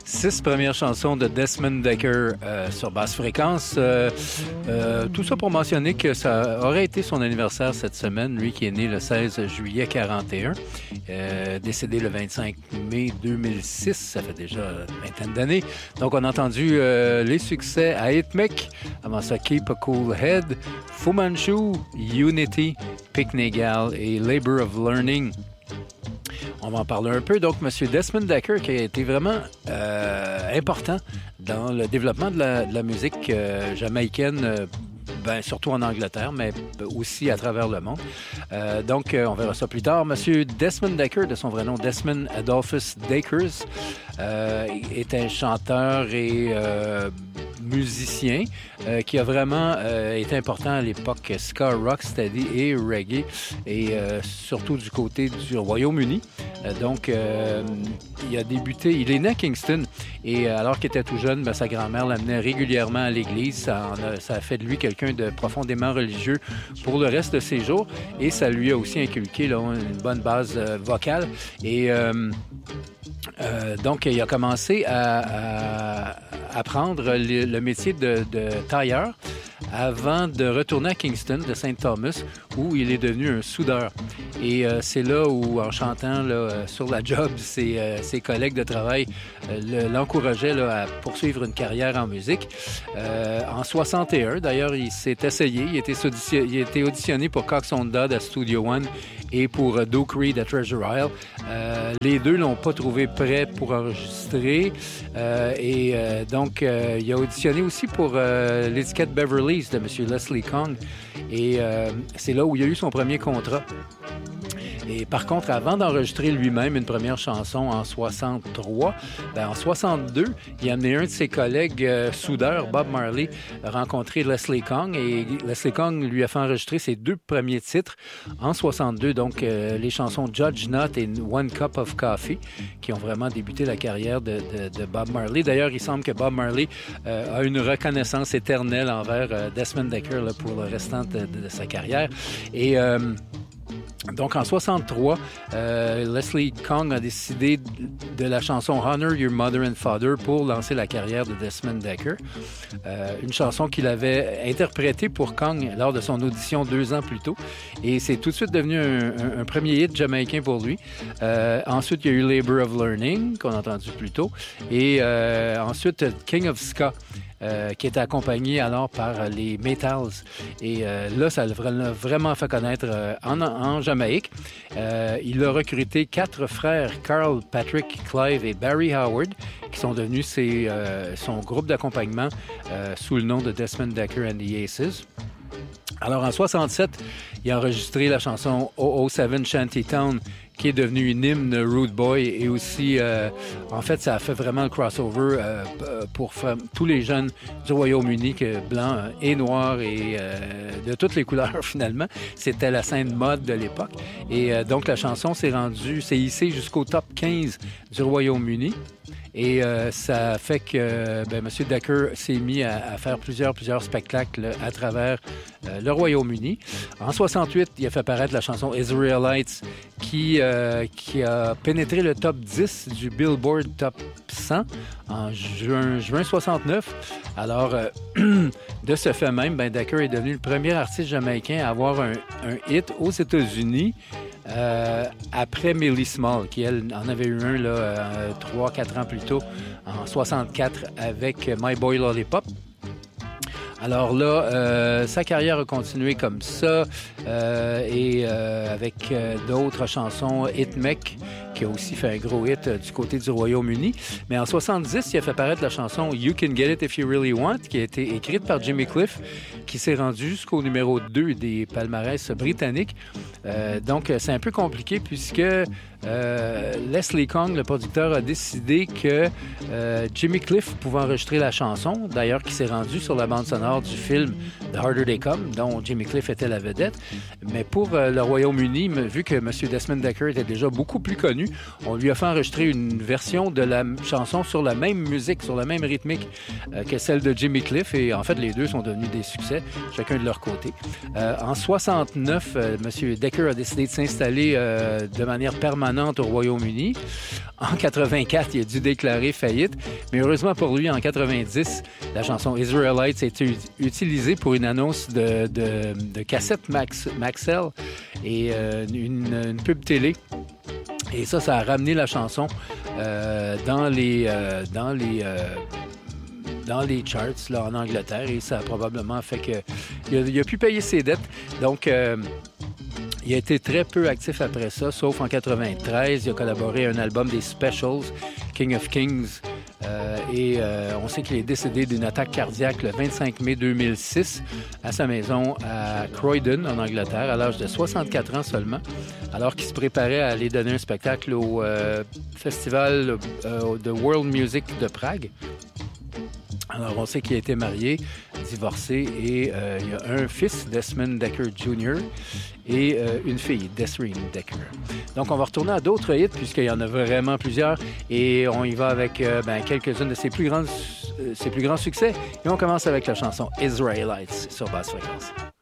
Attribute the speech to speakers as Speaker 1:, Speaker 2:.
Speaker 1: 6 premières chansons de Desmond Dekker sur basse fréquence. Tout ça pour mentionner que ça aurait été son anniversaire cette semaine, lui qui est né le 16 juillet 41, décédé le 25 mai 2006, ça fait déjà une vingtaine d'années. Donc on a entendu les succès à Hitmek, avant ça Keep a Cool Head, Fu Manchu, Unity, Picnic Gal et Labor of Learning. On va en parler un peu. Donc, M. Desmond Dekker, qui a été vraiment important dans le développement de la musique jamaïcaine, surtout en Angleterre, mais aussi à travers le monde. Donc, on verra ça plus tard. M. Desmond Dekker, de son vrai nom, Desmond Adolphus Dakers, est un chanteur et musicien qui a vraiment été important à l'époque ska, rocksteady et reggae, et surtout du côté du Royaume-Uni. Donc, il a débuté, il est né à Kingston, et alors qu'il était tout jeune, sa grand-mère l'amenait régulièrement à l'église. Ça a fait de lui quelqu'un de profondément religieux pour le reste de ses jours, et ça lui a aussi inculqué là, une bonne base vocale. Et donc, il a commencé à apprendre le métier de tailleur avant de retourner à Kingston, de St. Thomas, où il est devenu un soudeur. Et c'est là où, en chantant là, sur la job, ses collègues de travail l'encourageaient là, à poursuivre une carrière en musique. En 61, d'ailleurs, il s'est essayé. Il a été auditionné pour Cox on Dodd à Studio One et pour Duke Reid à Treasure Isle. Les deux ne l'ont pas trouvé prêt pour enregistrer. Donc, il a auditionné aussi pour l'étiquette Beverly's de M. Leslie Kong. Et c'est là où il a eu son premier contrat. Et par contre, avant d'enregistrer lui-même une première chanson en 63, en 62, il a amené un de ses collègues soudeurs, Bob Marley, rencontrer Leslie Kong, et Leslie Kong lui a fait enregistrer ses 2 premiers titres en 62, donc les chansons Judge Not et One Cup of Coffee, qui ont vraiment débuté la carrière de Bob Marley. D'ailleurs, il semble que Bob Marley a une reconnaissance éternelle envers Desmond Dekker là, pour le restant de sa carrière. Et donc, en 63, Leslie Kong a décidé de la chanson Honor Your Mother and Father pour lancer la carrière de Desmond Dekker. Une chanson qu'il avait interprétée pour Kong lors de son audition 2 ans plus tôt. Et c'est tout de suite devenu un premier hit jamaïcain pour lui. Ensuite, il y a eu Labor of Learning, qu'on a entendu plus tôt. Et ensuite, King of Ska. Qui était accompagné alors par les Metals. Et là, ça l'a vraiment fait connaître en Jamaïque. Il a recruté 4 frères, Carl, Patrick, Clive et Barry Howard, qui sont devenus son groupe d'accompagnement sous le nom de Desmond Dekker and the Aces. Alors, en 67, il a enregistré la chanson 007 Shantytown, qui est devenue une hymne Rude Boy, et aussi, en fait, ça a fait vraiment le crossover pour tous les jeunes du Royaume-Uni, blancs et noirs et de toutes les couleurs, finalement. C'était la scène mode de l'époque. Et donc, la chanson s'est hissée jusqu'au top 15 du Royaume-Uni. Et ça fait que M. Dekker s'est mis à faire plusieurs spectacles à travers le Royaume-Uni. En 68, il a fait paraître la chanson Israelites qui a pénétré le top 10 du Billboard Top 100 en juin 69. Alors, de ce fait même, Dekker est devenu le premier artiste jamaïcain à avoir un hit aux États-Unis après Millie Small, qui, elle, en avait eu un 3-4 ans plus tôt, en 64, avec My Boy Lollipop. Alors là, sa carrière a continué comme ça, avec d'autres chansons, Hitmek, qui a aussi fait un gros hit du côté du Royaume-Uni. Mais en 70, il a fait paraître la chanson You Can Get It If You Really Want, qui a été écrite par Jimmy Cliff, qui s'est rendu jusqu'au numéro 2 des palmarès britanniques. Donc, c'est un peu compliqué puisque Leslie Kong, le producteur, a décidé que Jimmy Cliff pouvait enregistrer la chanson, d'ailleurs qui s'est rendu sur la bande sonore du film The Harder They Come, dont Jimmy Cliff était la vedette. Mais pour le Royaume-Uni, vu que M. Desmond Dekker était déjà beaucoup plus connu, on lui a fait enregistrer une version de la chanson sur la même musique, sur la même rythmique que celle de Jimmy Cliff. Et en fait, les deux sont devenus des succès, chacun de leur côté. En 69, M. Dekker a décidé de s'installer de manière permanente permanente au Royaume-Uni. En 84, il a dû déclarer faillite. Mais heureusement pour lui, en 90, la chanson Israelites a été utilisée pour une annonce de cassette Maxell et une pub télé. Et ça a ramené la chanson dans les charts là, en Angleterre, et ça a probablement fait qu'il a pu payer ses dettes. Donc, il a été très peu actif après ça, sauf en 93. Il a collaboré à un album des Specials, King of Kings. On sait qu'il est décédé d'une attaque cardiaque le 25 mai 2006 à sa maison à Croydon, en Angleterre, à l'âge de 64 ans seulement, alors qu'il se préparait à aller donner un spectacle au festival de World Music de Prague. Alors, on sait qu'il a été marié, divorcé, et il y a un fils, Desmond Decker Jr., et une fille, Desireen Decker. Donc, on va retourner à d'autres hits, puisqu'il y en a vraiment plusieurs, et on y va avec quelques-unes de ses plus grands succès. Et on commence avec la chanson Israelites sur Basse Fréquence.